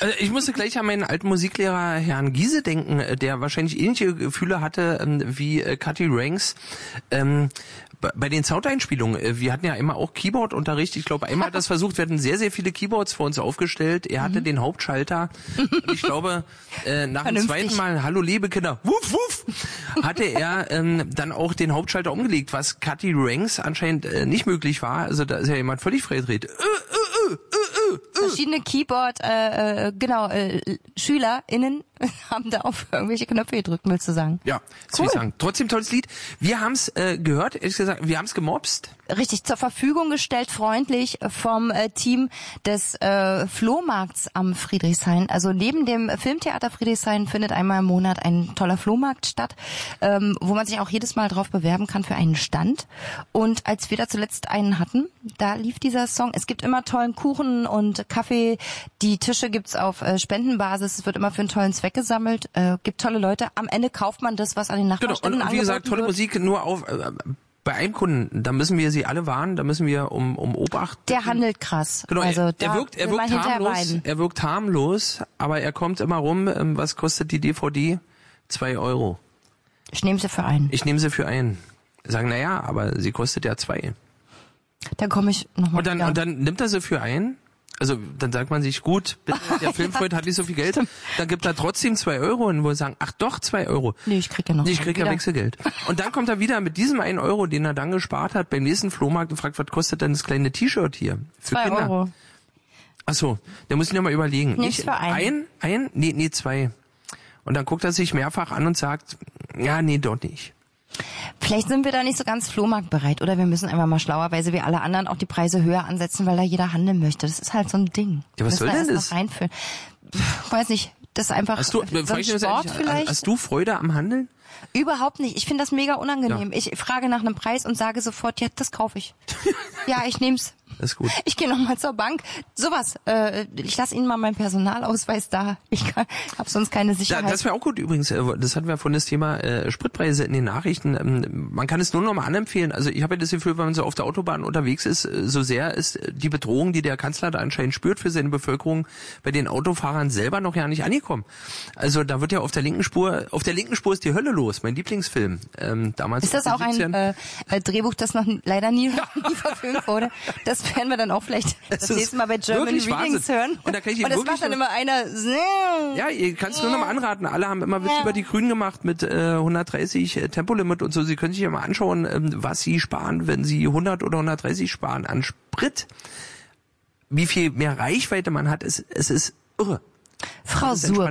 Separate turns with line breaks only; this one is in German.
Also ich musste gleich an meinen alten Musiklehrer Herrn Giese denken, der wahrscheinlich ähnliche Gefühle hatte wie Cutty Ranks. Bei den Soundeinspielungen, wir hatten ja immer auch Keyboard-Unterricht. Ich glaube, einmal hat das versucht, wir hatten sehr, sehr viele Keyboards vor uns aufgestellt. Er hatte den Hauptschalter. Und ich glaube, nach dem zweiten Mal, hallo liebe Kinder, wuff, wuff, hatte er dann auch den Hauptschalter umgelegt, was Cutty Ranks anscheinend nicht möglich war. Also da ist ja jemand völlig freidreht.
Verschiedene SchülerInnen haben da auf irgendwelche Knöpfe gedrückt, willst du sagen?
Ja, das will ich sagen. Trotzdem tolles Lied. Wir haben es gehört, ehrlich gesagt, wir haben es gemobst.
Richtig, zur Verfügung gestellt, freundlich vom Team des Flohmarkts am Friedrichshain. Also neben dem Filmtheater Friedrichshain findet einmal im Monat ein toller Flohmarkt statt, wo man sich auch jedes Mal drauf bewerben kann für einen Stand. Und als wir da zuletzt einen hatten, da lief dieser Song. Es gibt immer tollen Kuchen und Kaffee. Die Tische gibt's auf Spendenbasis. Es wird immer für einen tollen Zweck gesammelt. Gibt tolle Leute. Am Ende kauft man das, was an den Nachbarständen
angeboten wird. Und wie gesagt, tolle Musik nur auf... Bei einem Kunden, da müssen wir sie alle warnen, da müssen wir um Obacht.
Der handelt krass.
Genau,
also
er wirkt harmlos, aber er kommt immer rum. Was kostet die DVD? 2 Euro.
Ich nehme sie für einen.
Sagen, naja, aber sie kostet ja 2.
Dann komme ich nochmal.
Und dann nimmt er sie für einen. Also dann sagt man sich, gut, bitte, der Filmfreund hat nicht so viel Geld, dann gibt er trotzdem 2 Euro und wo sagen, ach doch, 2 Euro.
Nee, ich krieg ja noch.
Ich krieg ja Wechselgeld. Und dann kommt er wieder mit diesem 1 Euro, den er dann gespart hat, beim nächsten Flohmarkt und fragt, was kostet denn das kleine T-Shirt hier? Für
2
Kinder?
Euro.
Ach so, da muss ich noch mal überlegen.
Nichts für einen.
Nee, 2. Und dann guckt er sich mehrfach an und sagt, ja, nee, doch nicht.
Vielleicht sind wir da nicht so ganz flohmarktbereit oder wir müssen einfach mal schlauerweise wie alle anderen auch die Preise höher ansetzen, weil da jeder handeln möchte. Das ist halt so ein Ding.
Ja, was soll denn das?
Weiß nicht, das ist einfach so ein Sport vielleicht.
Hast du Freude am Handeln?
Überhaupt nicht. Ich finde das mega unangenehm.
Ja.
Ich frage nach einem Preis und sage sofort, ja, das kaufe ich. Ja, ich nehm's.
Das ist gut.
Ich gehe nochmal zur Bank. Sowas. Ich lasse Ihnen mal meinen Personalausweis da. Ich habe sonst keine Sicherheit.
Ja, das wäre auch gut übrigens. Das hatten wir von das Thema Spritpreise in den Nachrichten. Man kann es nur noch mal anempfehlen. Also ich habe ja das Gefühl, wenn man so auf der Autobahn unterwegs ist, so sehr ist die Bedrohung, die der Kanzler da anscheinend spürt für seine Bevölkerung, bei den Autofahrern selber noch ja nicht angekommen. Also da wird ja auf der linken Spur ist die Hölle los. Mein Lieblingsfilm. Damals
ist das auch ein Drehbuch, das noch leider nie verfilmt wurde? Das werden wir dann auch vielleicht das nächste Mal bei German Readings hören.
Und da kann ich
das macht dann immer einer.
Ja, ihr kannst nur noch mal anraten. Alle haben immer Witz über die Grünen gemacht mit 130 Tempolimit und so. Sie können sich ja mal anschauen, was sie sparen, wenn sie 100 oder 130 sparen an Sprit. Wie viel mehr Reichweite man hat, es ist irre.
Frau Suhr.